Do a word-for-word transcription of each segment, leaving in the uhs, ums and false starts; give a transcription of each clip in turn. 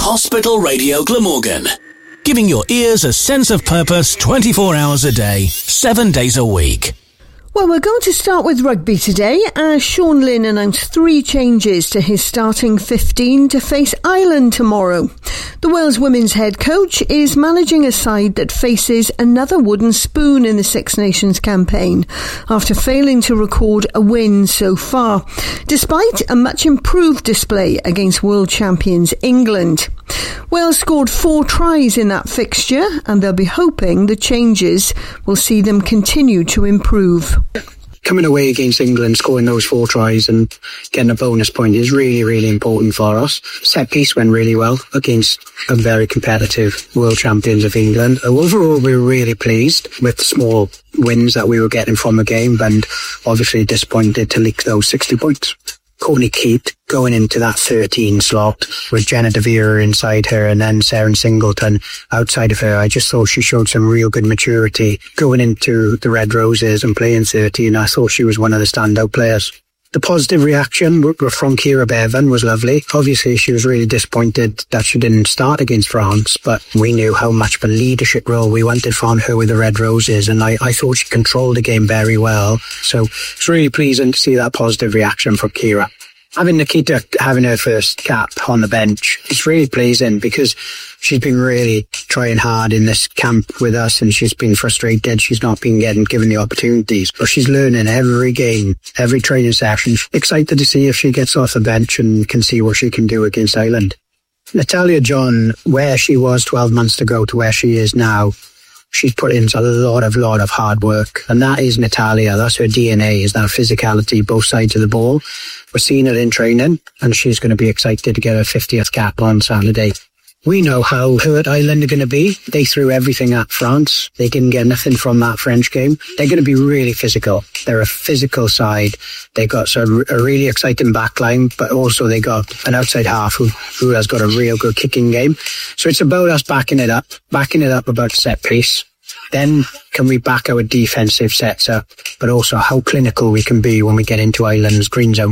Hospital Radio Glamorgan. Giving your ears a sense of purpose twenty-four hours a day, seven days a week. Well, we're going to start with rugby today, as Sean Lynn announced three changes to his starting fifteen to face Ireland tomorrow. The Wales women's head coach is managing a side that faces another wooden spoon in the Six Nations campaign, after failing to record a win so far, despite a much improved display against world champions England. Wales scored four tries in that fixture, and they'll be hoping the changes will see them continue to improve. Coming away against England, scoring those four tries and getting a bonus point is really, really important for us. Set piece went really well against a very competitive world champions of England. Overall, we were really pleased with the small wins that we were getting from the game, and obviously disappointed to leak those sixty points. Courtney Keat going into that thirteen slot with Jenna DeVere inside her and then Sarah Singleton outside of her. I just thought she showed some real good maturity going into the Red Roses and playing thirteen. I thought she was one of the standout players. The positive reaction from Ciara Bevan was lovely. Obviously, she was really disappointed that she didn't start against France, but we knew how much of a leadership role we wanted from her with the Red Roses, and I, I thought she controlled the game very well. So it's really pleasing to see that positive reaction from Ciara. Having Nikita having her first cap on the bench, it's really pleasing because she's been really trying hard in this camp with us, and she's been frustrated she's not been getting given the opportunities. But she's learning every game, every training session. Excited to see if she gets off the bench and can see what she can do against Ireland. Natalia John, where she was twelve months ago to where she is now, she's put in a lot of, lot of hard work. And that is Natalia. That's her D N A, is that physicality, both sides of the ball. We're seeing it in training, and she's going to be excited to get her fiftieth cap on Saturday. We know how hurt Ireland are going to be. They threw everything at France. They didn't get nothing from that French game. They're going to be really physical. They're a physical side. They got sort of a really exciting backline, but also they got an outside half who, who has got a real good kicking game. So it's about us backing it up, backing it up about set piece. Then can we back our defensive sets up, but also how clinical we can be when we get into Ireland's green zone.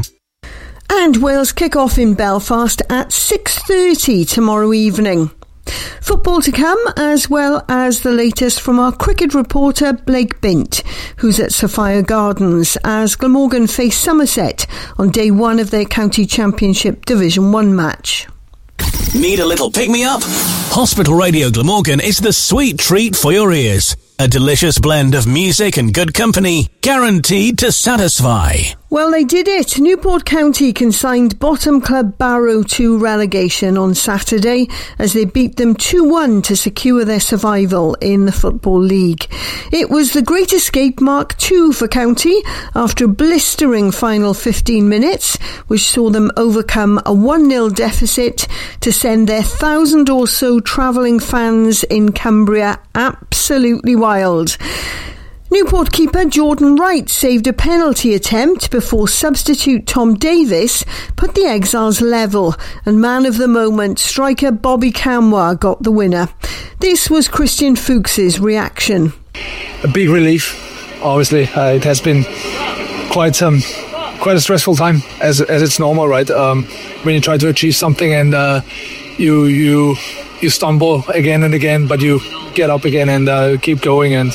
And Wales kick off in Belfast at six thirty tomorrow evening. Football to come, as well as the latest from our cricket reporter Blake Bint, who's at Sophia Gardens as Glamorgan face Somerset on day one of their county championship Division one match. Need a little pick-me-up? Hospital Radio Glamorgan is the sweet treat for your ears. A delicious blend of music and good company, guaranteed to satisfy. Well, they did it. Newport County consigned bottom club Barrow to relegation on Saturday as they beat them two one to secure their survival in the Football League. It was the Great Escape Mark two for County after a blistering final fifteen minutes, which saw them overcome a one nil deficit to send their thousand or so travelling fans in Cumbria absolutely wild. Newport keeper Jordan Wright saved a penalty attempt before substitute Tom Davis put the Exiles level, and man of the moment striker Bobby Camwa got the winner. This was Christian Fuchs's reaction. A big relief, obviously. Uh, it has been quite um, quite a stressful time, as as it's normal, right? Um, when you try to achieve something and uh, you you you stumble again and again, but you get up again and uh, keep going. And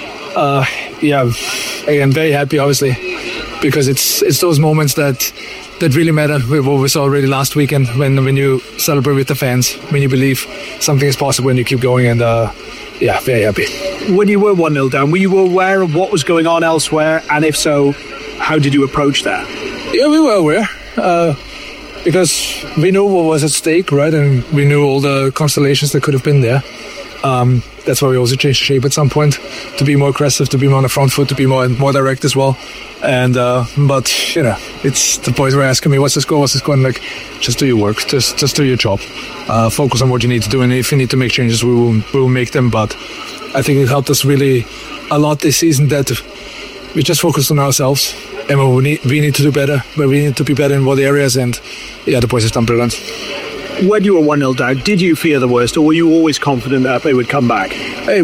Uh, yeah, again, very happy, obviously, because it's it's those moments that that really matter. What we saw already last weekend, when when you celebrate with the fans, when you believe something is possible and you keep going, and uh, yeah, very happy. When you were one nil down, were you aware of what was going on elsewhere, and if so, how did you approach that? Yeah, we were aware, uh, because we knew what was at stake, right, and we knew all the constellations that could have been there. Um, that's why we also changed shape at some point to be more aggressive, to be more on the front foot, to be more more direct as well. And uh, but you know, it's the boys were asking me, "What's the score? What's the score?" And like, just do your work, just just do your job, uh, focus on what you need to do, and if you need to make changes, we will we will make them. But I think it helped us really a lot this season that we just focused on ourselves and we need we need to do better, but we need to be better in what areas. And yeah, the boys have done brilliant. When you were one nil down, did you fear the worst, or were you always confident that they would come back? Hey,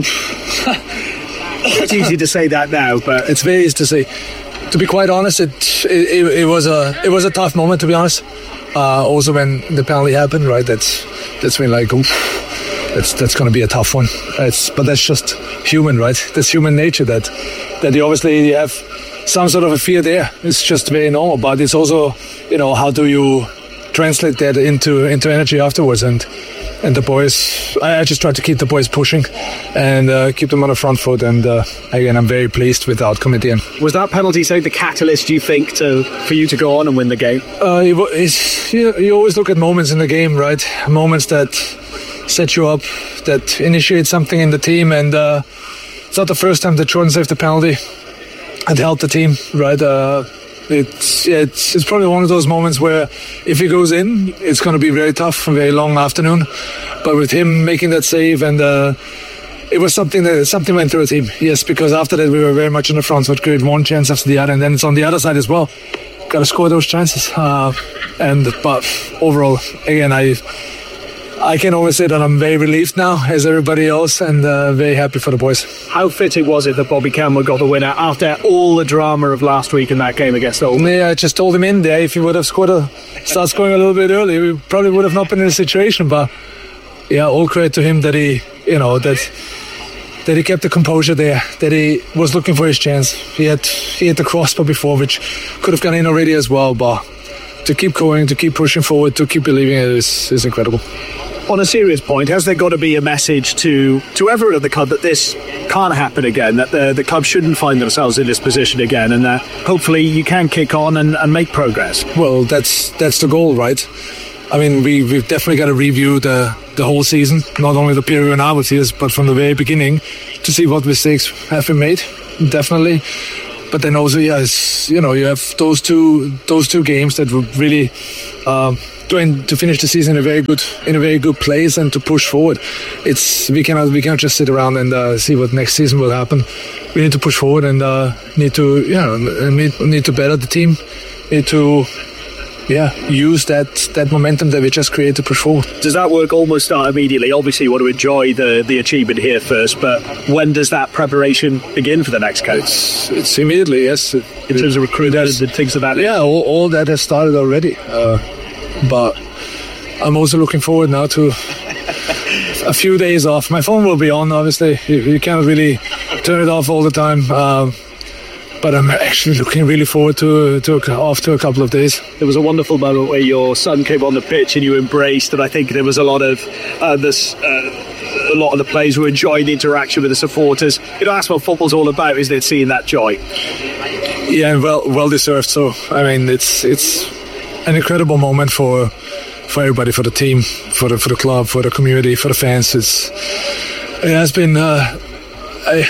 it's easy to say that now, but it's very easy to say. To be quite honest, it, it it was a it was a tough moment, to be honest. Uh, also, when the penalty happened, right, that's that's when like, oof, that's that's going to be a tough one. It's, but that's just human, right? That's human nature. That that you obviously have some sort of a fear there. It's just very normal. But it's also, you know, how do you translate that into into energy afterwards? And and the boys, I, I just try to keep the boys pushing and uh, keep them on the front foot. And uh, again, I'm very pleased with the outcome at the end. Was that penalty, say, the catalyst, do you think, to for you to go on and win the game? Uh, it's, you, you always look at moments in the game, right? Moments that set you up, that initiate something in the team. And uh, it's not the first time that Jordan saved the penalty and helped the team, right? Uh, It's, yeah, it's it's probably one of those moments where if he goes in, it's going to be very tough, a very long afternoon. But with him making that save, and uh, it was something that something went through the team. Yes, because after that we were very much in the front, so it created one chance after the other, and then it's on the other side as well. Got to score those chances. Uh, and but overall, again, I. I can always say that I'm very relieved now, as everybody else, and uh, very happy for the boys. How fitting was it that Bobby Campbell got the winner after all the drama of last week in that game against Oldham? Yeah, I just told him in there, if he would have scored a, start scoring a little bit early, we probably would have not been in the situation. But yeah, all credit to him that he, you know, that that he kept the composure there, that he was looking for his chance. He had he had the crossbar before, which could have gone in already as well. But to keep going, to keep pushing forward, to keep believing it is is incredible. On a serious point, has there got to be a message to, to everyone at the club that this can't happen again, that the, the club shouldn't find themselves in this position again, and that hopefully you can kick on and, and make progress? Well, that's that's the goal, right? I mean, we, we've definitely got to review the, the whole season, not only the period when I was here, but from the very beginning, to see what mistakes have been made, definitely. But then also, yes, you know, you have those two those two games that would really um, trying to finish the season in a very good in a very good place and to push forward. It's we cannot we cannot just sit around and uh, see what next season will happen. We need to push forward and uh, need to you know need, need to better the team. Need to yeah use that that momentum that we just created to push forward. Does that work almost start immediately? Obviously, you want to enjoy the the achievement here first, but when does that preparation begin for the next coach? It's, it's immediately, yes. It, in terms of recruitment and things of that. Yeah, all, all that has started already. Uh, but I'm also looking forward now to a few days off. My phone will be on, obviously. You, you can't really turn it off all the time. Um, But I'm actually looking really forward to, to off to a couple of days. There was a wonderful moment where your son came on the pitch and you embraced, and I think there was a lot of uh, this. Uh, a lot of the players were enjoying the interaction with the supporters. You know, that's what football's all about, isn't it? Seeing that joy. Yeah, and well, well deserved. So I mean, it's it's an incredible moment for for everybody, for the team, for the for the club, for the community, for the fans. It's it has been. Uh, I,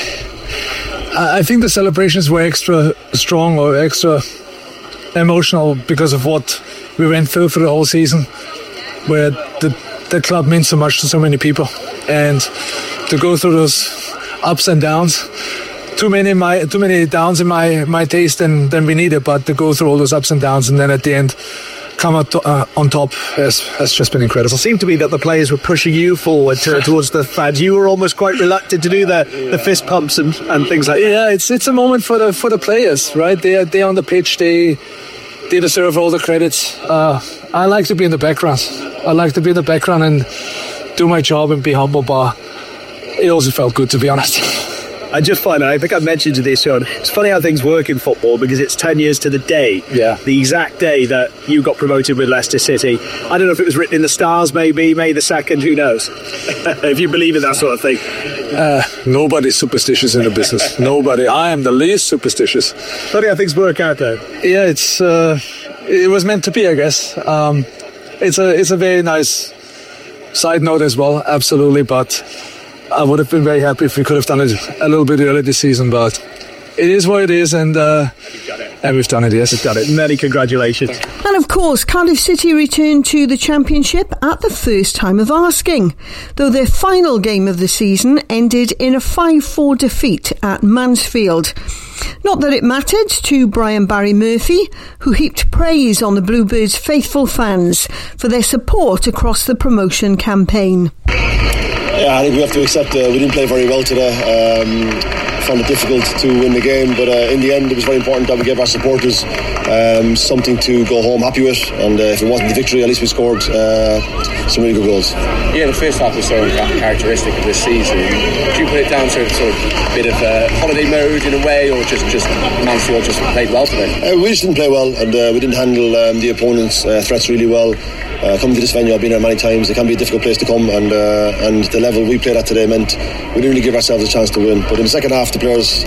I think the celebrations were extra strong or extra emotional because of what we went through for the whole season, where the, the club means so much to so many people, and to go through those ups and downs, too many my too many downs in my my taste than than we needed, but to go through all those ups and downs and then at the end come out to, uh, on top has, has just been incredible. It seemed to be that the players were pushing you forward to, towards the fans. You were almost quite reluctant to do the, the fist pumps and, and things like that. Yeah, it's it's a moment for the for the players, right? They are they on the pitch. They they deserve all the credits. Uh, I like to be in the background. I like to be in the background and do my job and be humble. But it also felt good, to be honest. I just find, I think I mentioned this, Sean, it's funny how things work in football because it's ten years to the day, yeah. the exact day that you got promoted with Leicester City. I don't know if it was written in the stars, maybe, May the second, who knows? If you believe in that sort of thing. Uh, nobody's superstitious in the business. Nobody. I am the least superstitious. Funny how things work out, though. Yeah, it's uh, it was meant to be, I guess. Um, it's a it's a very nice side note as well, absolutely, but I would have been very happy if we could have done it a little bit earlier this season, but it is what it is, and uh, and we've done it, yes. We've done it. Many congratulations. And of course, Cardiff City returned to the Championship at the first time of asking, though their final game of the season ended in a five four defeat at Mansfield. Not that it mattered to Brian Barry Murphy, who heaped praise on the Bluebirds' faithful fans for their support across the promotion campaign. Yeah, I think we have to accept uh, we didn't play very well today. Um, found it difficult to win the game, but uh, in the end it was very important that we gave our supporters um, something to go home happy with, and uh, if it wasn't the victory, at least we scored uh, some really good goals. Yeah, the first half was so characteristic of this season. Do you put it down to sort of a bit of uh, holiday mode in a way, or just, just Mansfield just played well today? Uh, we just didn't play well, and uh, we didn't handle um, the opponent's uh, threats really well. Uh, coming to this venue, I've been there many times. It can be a difficult place to come, and uh, and the level we played at today meant we didn't really give ourselves a chance to win. But in the second half, the players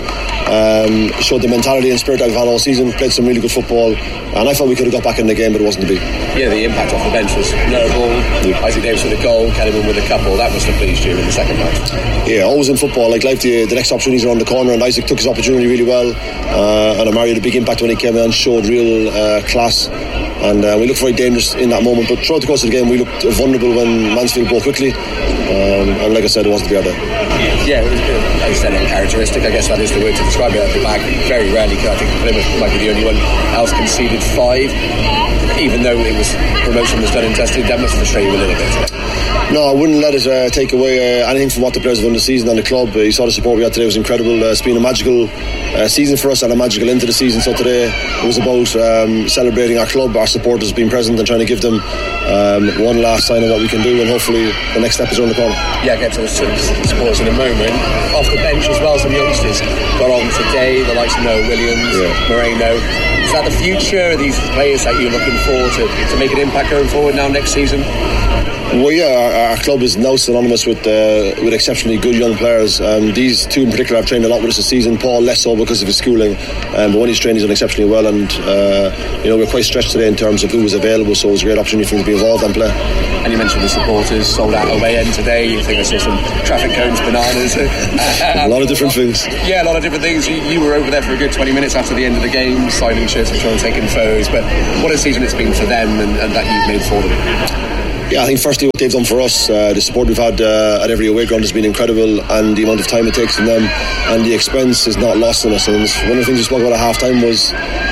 um, showed the mentality and spirit that we've had all season, played some really good football, and I thought we could have got back in the game, but it wasn't to be. Yeah, the impact off the bench was notable. Yeah. Isaac Davis with a goal, Kellyman with a couple. That must have pleased you in the second half. Yeah, always in football, like life, the, the next opportunities around the corner, and Isaac took his opportunity really well, uh, and Amari had a big impact when he came in, showed real uh, class. And uh, we looked very dangerous in that moment, but throughout the course of the game we looked vulnerable when Mansfield broke quickly, um, and like I said, it wasn't to be out there. Yeah, it was, like I said, uncharacteristic, I guess that is the word to describe it. At the back, very rarely, I think Plymouth might be the only one else conceded five, even though it was promotion was done and dusted. That must frustrate you a little bit. No, I wouldn't let it uh, take away uh, anything from what the players have done this season and the club. Uh, you saw the support we had today was incredible. Uh, it's been a magical uh, season for us and a magical end to the season. So today it was about um, celebrating our club, our supporters being present, and trying to give them um, one last sign of what we can do, and hopefully the next step is around the corner. Yeah, I'll get to the supporters in a moment. Off the bench as well, some youngsters got on today, the likes of Noah Williams, yeah. Moreno. Is that the future? Are these players that you're looking forward to, to make an impact going forward now next season? Well, yeah, our, our club is now synonymous with uh, with exceptionally good young players. Um, these two in particular have trained a lot with us this season. Paul less so because of his schooling, um, but when he's trained, he's done exceptionally well. And uh, you know, we're quite stretched today in terms of who was available, so it was a great opportunity for him to be involved and play. And you mentioned the supporters sold out away end today. You think I saw some traffic cones, bananas, a lot of different things. Yeah, a lot of different things. You, you were over there for a good twenty minutes after the end of the game, signing shirts and taking photos. But what a season it's been for them, and, and that you've made for them. Yeah, I think firstly what they've done for us, uh, the support we've had uh, at every away ground has been incredible, and the amount of time it takes from them and the expense is not lost on us. And one of the things we spoke about at half time was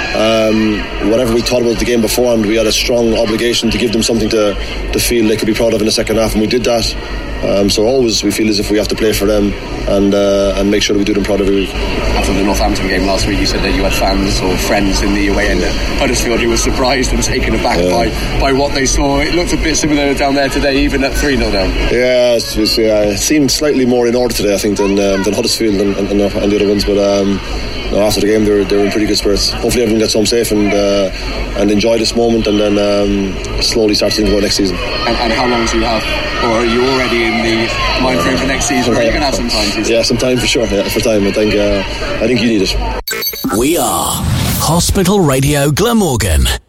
um, whatever we thought about the game beforehand, we had a strong obligation to give them something to, to feel they could be proud of in the second half, and we did that. Um, so always we feel as if we have to play for them and uh, and make sure that we do them proud every week. After the Northampton game last week, you said that you had fans or friends in the away end at Huddersfield who were surprised and taken aback yeah. by, by what they saw. It looked a bit similar down there today, even at three nil down. Yeah, it, was, yeah, it seemed slightly more in order today, I think, than um, than Huddersfield and, and, and the other ones, but um, no, after the game they were, they were in pretty good spirits. Hopefully everyone gets home safe and uh, and enjoy this moment, and then um, slowly start to think about next season. And, and how long do you have, or are you already in the mind frame for next season? Or are you going to have some time? Yeah, some time for sure. Yeah, for time. I think uh, I think you need it. We are Hospital Radio Glamorgan.